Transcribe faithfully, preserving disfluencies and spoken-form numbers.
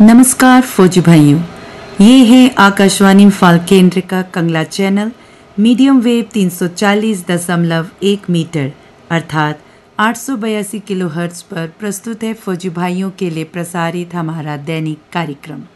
नमस्कार फौजी भाइयों, ये है आकाशवाणी फाल केंद्र का कंगला चैनल मीडियम वेव तीन सौ चालीस दशमलव एक मीटर अर्थात आठ सौ बयासी किलो हर्ट्ज पर प्रस्तुत है फौजी भाइयों के लिए प्रसारित हमारा दैनिक कार्यक्रम।